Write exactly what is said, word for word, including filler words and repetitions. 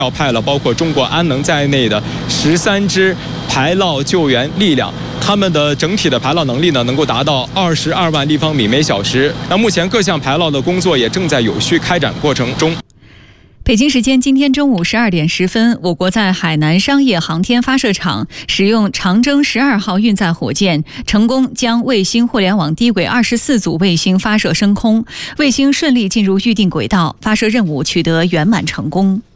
要派了包括中国安能在内的十三支排涝救援力量，他们的整体的排涝能力呢，能够达到二十二万立方米每小时。那目前各项排涝的工作也正在有序开展过程中。 北京时间今天中午十二点十分，我国在海南商业航天发射场使用长征十二号运载火箭，成功将卫星互联网低轨二十四组卫星发射升空，卫星顺利进入预定轨道，发射任务取得圆满成功。